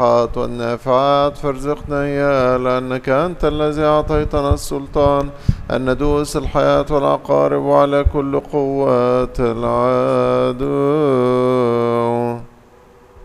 والنافعات فارزقنا إياه، لأنك أنت الذي أعطيتنا السلطان أن ندوس الحياة والعقارب وعلى كل قوات العدو.